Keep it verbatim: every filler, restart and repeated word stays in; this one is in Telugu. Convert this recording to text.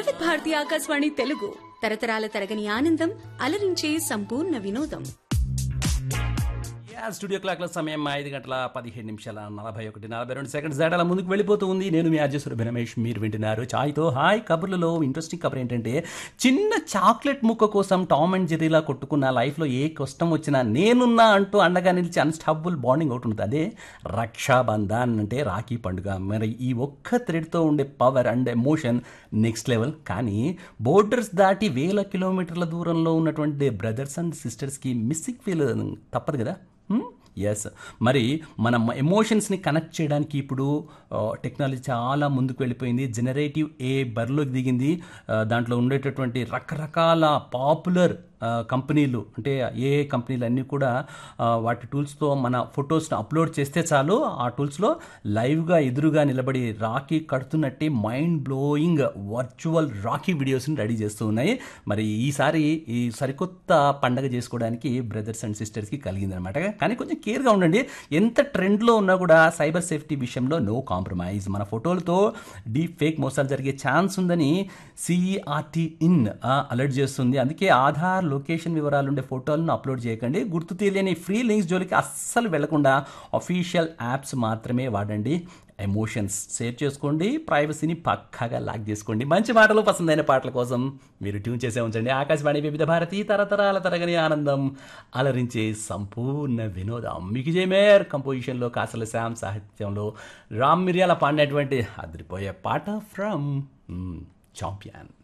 వివిధ భారతి ఆకాశవాణి తెలుగు తరతరాల తరగని ఆనందం అలరించే సంపూర్ణ వినోదం. స్టూడియో క్లాక్ల సమయం ఐదు గంటల పదిహేడు నిమిషాల నలభై ఒకటి నలభై రెండు సెకండ్స్ దాటాల ముందుకు వెళ్ళిపోతూ ఉంది. నేను మీ అజయ్ రమేష్, మీరు వింటున్నారు ఛాయ్తో హాయ్ కబుర్లలో. ఇంట్రెస్టింగ్ కబుర్ ఏంటంటే, చిన్న చాక్లెట్ ముక్క కోసం టామ్ అండ్ జెర్రీలా కొట్టుకున్న లైఫ్లో ఏ కష్టం వచ్చినా నేనున్నా అంటూ అండగా నిలిచి అన్స్టాపబుల్ బాండింగ్ ఒకటి ఉంటుంది. అదే రక్షాబంధన్ అంటే రాఖీ పండుగ. మరి ఈ ఒక్క థ్రెడ్తో ఉండే power and emotion next level. కానీ బోర్డర్స్ దాటి వేల కిలోమీటర్ల దూరంలో ఉన్నటువంటి బ్రదర్స్ అండ్ సిస్టర్స్కి మిస్సింగ్ ఫీల్ తప్పదు కదా. ఎస్, మరి మన ఎమోషన్స్ని కనెక్ట్ చేయడానికి ఇప్పుడు టెక్నాలజీ చాలా ముందుకు వెళ్ళిపోయింది. జనరేటివ్ ఏ బరిలోకి దిగింది. దాంట్లో ఉండేటటువంటి రకరకాల పాపులర్ కంపెనీలు, అంటే ఏ కంపెనీలు అన్నీ కూడా వాటి టూల్స్తో మన ఫొటోస్ని అప్లోడ్ చేస్తే చాలు, ఆ టూల్స్లో లైవ్గా ఎదురుగా నిలబడి Rakhi కడుతున్నట్టే mind blowing virtual Rakhi వీడియోస్ని రెడీ చేస్తూ ఉన్నాయి. మరి ఈసారి ఈ సరికొత్త పండగ చేసుకోవడానికి బ్రదర్స్ అండ్ సిస్టర్స్కి కలిగిందనమాట. కానీ కొంచెం కేర్గా ఉండండి. ఎంత ట్రెండ్లో ఉన్నా కూడా సైబర్ సేఫ్టీ విషయంలో నో కాంప్రమైజ్. మన ఫోటోలతో డీప్ ఫేక్ మోసాలు జరిగే ఛాన్స్ ఉందని సిఈఆర్టీ ఇన్ అలర్ట్ చేస్తుంది. అందుకే ఆధార్ లొకేషన్ వివరాలు ఉండే ఫోటోలను అప్లోడ్ చేయకండి. గుర్తు తెలియని ఫ్రీ లింక్స్ జోలికి అస్సలు వెళ్లకుండా అఫీషియల్ యాప్స్ మాత్రమే వాడండి. ఎమోషన్స్ సేవ్ చేసుకోండి, ప్రైవసీని పక్కాగా లాక్ చేసుకోండి. మంచి మాటలు, పసందైన పాటల కోసం మీరు ట్యూన్ చేసే ఉంచండి ఆకాశవాణి వివిధ భారతి, తరతరాల తరగని ఆనందం అలరించే సంపూర్ణ వినోదం. మీకు జయమేర్ కంపోజిషన్లో, కాసల శ్యామ్ సాహిత్యంలో రామ్ మిర్యాల పాడినటువంటి అదిరిపోయే పాట ఫ్రమ్ ఛాంపియన్.